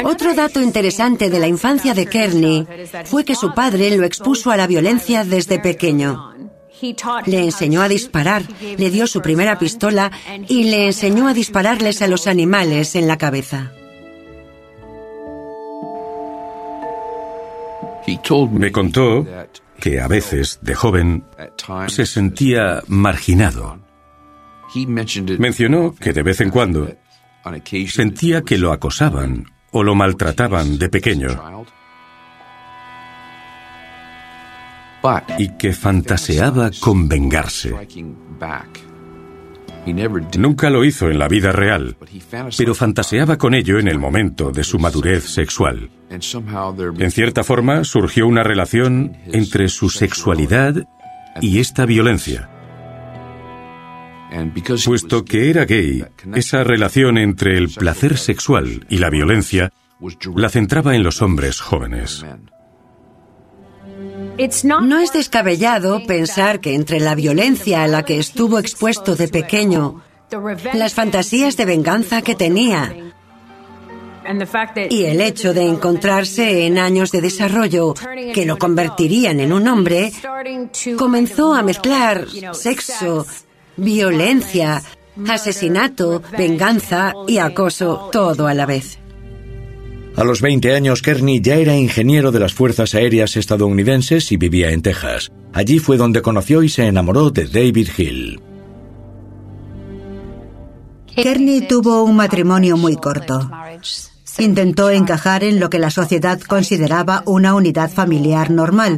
Otro dato interesante de la infancia de Kearney fue que su padre lo expuso a la violencia desde pequeño. Le enseñó a disparar, le dio su primera pistola y le enseñó a dispararles a los animales en la cabeza. Me contó que a veces, de joven, se sentía marginado. Mencionó que de vez en cuando sentía que lo acosaban o lo maltrataban de pequeño y que fantaseaba con vengarse. Nunca lo hizo en la vida real, pero fantaseaba con ello en el momento de su madurez sexual. En cierta forma, surgió una relación entre su sexualidad y esta violencia. Puesto que era gay, esa relación entre el placer sexual y la violencia la centraba en los hombres jóvenes. No es descabellado pensar que entre la violencia a la que estuvo expuesto de pequeño, las fantasías de venganza que tenía y el hecho de encontrarse en años de desarrollo que lo convertirían en un hombre, comenzó a mezclar sexo, violencia, asesinato, venganza y acoso, todo a la vez. A los 20 años, Kearney ya era ingeniero de las Fuerzas Aéreas estadounidenses y vivía en Texas. Allí fue donde conoció y se enamoró de David Hill. Kearney tuvo un matrimonio muy corto. Intentó encajar en lo que la sociedad consideraba una unidad familiar normal.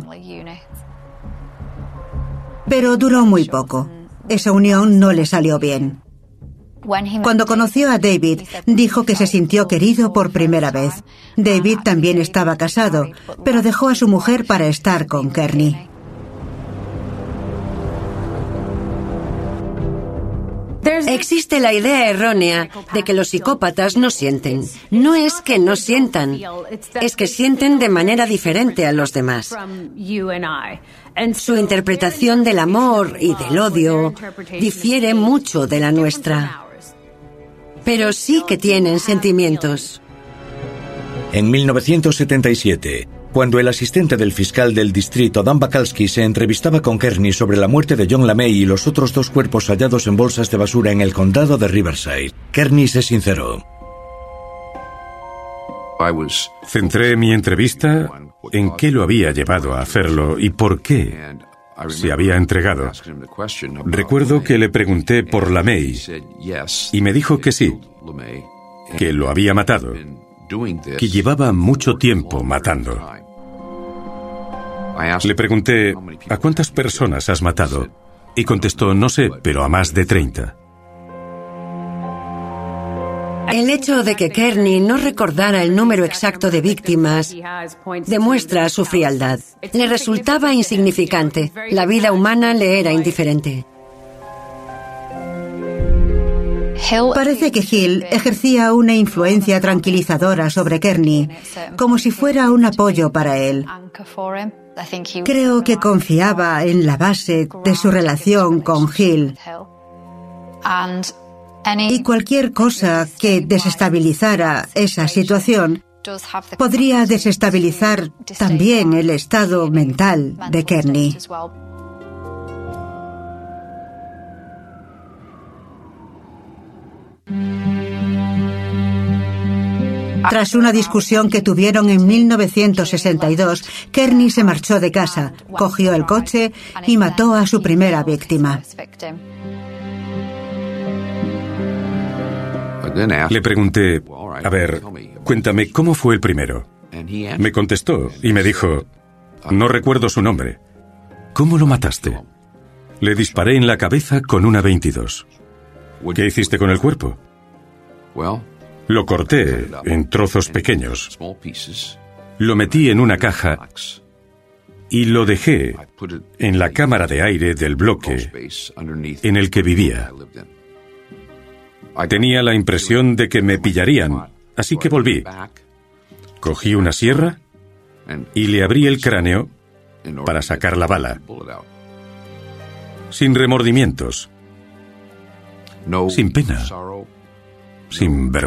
Pero duró muy poco. Esa unión no le salió bien. Cuando conoció a David, dijo que se sintió querido por primera vez. David también estaba casado, pero dejó a su mujer para estar con Kearney. Existe la idea errónea de que los psicópatas no sienten. No es que no sientan, es que sienten de manera diferente a los demás. Su interpretación del amor y del odio difiere mucho de la nuestra. Pero sí que tienen sentimientos. En 1977, cuando el asistente del fiscal del distrito, Dan Bacalski, se entrevistaba con Kearney sobre la muerte de John LeMay y los otros 2 cuerpos hallados en bolsas de basura en el condado de Riverside, Kearney se sinceró. Centré mi entrevista en qué lo había llevado a hacerlo y por qué se había entregado. Recuerdo que le pregunté por LeMay y me dijo que sí, que lo había matado, que llevaba mucho tiempo matando. Le pregunté, ¿a cuántas personas has matado? Y contestó, no sé, pero a más de 30. El hecho de que Kearney no recordara el número exacto de víctimas demuestra su frialdad. Le resultaba insignificante. La vida humana le era indiferente. Parece que Hill ejercía una influencia tranquilizadora sobre Kearney, como si fuera un apoyo para él. Creo que confiaba en la base de su relación con Hill. Y cualquier cosa que desestabilizara esa situación podría desestabilizar también el estado mental de Kearney. Tras una discusión que tuvieron en 1962, Kearney se marchó de casa, cogió el coche y mató a su primera víctima. Le pregunté, a ver, cuéntame, ¿cómo fue el primero? Me contestó y me dijo, no recuerdo su nombre. ¿Cómo lo mataste? Le disparé en la cabeza con una 22. ¿Qué hiciste con el cuerpo? Lo corté en trozos pequeños. Lo metí en una caja y lo dejé en la cámara de aire del bloque en el que vivía. Tenía la impresión de que me pillarían, así que volví. Cogí una sierra y le abrí el cráneo para sacar la bala. Sin remordimientos, sin pena, sin vergüenza.